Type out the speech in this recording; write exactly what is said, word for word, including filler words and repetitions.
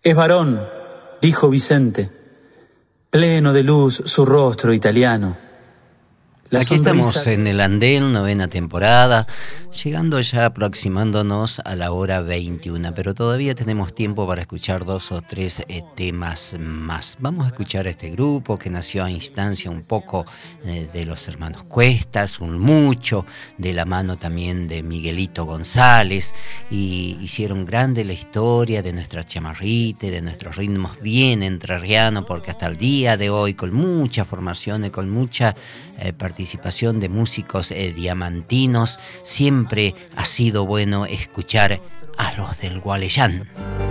Es varón, dijo Vicente, pleno de luz su rostro italiano. La Aquí sonrisa... estamos en el andén, novena temporada, llegando ya aproximándonos a la hora veintiuna, pero todavía tenemos tiempo para escuchar dos o tres eh, temas más. Vamos a escuchar a este grupo que nació a instancia un poco eh, de los hermanos Cuestas, un mucho, de la mano también de Miguelito González, y hicieron grande la historia de nuestra chamarrita, de nuestros ritmos bien entrerrianos, porque hasta el día de hoy, con mucha formación y con mucha eh, participación, participación de músicos eh, diamantinos, siempre ha sido bueno escuchar a los del Gualeyán.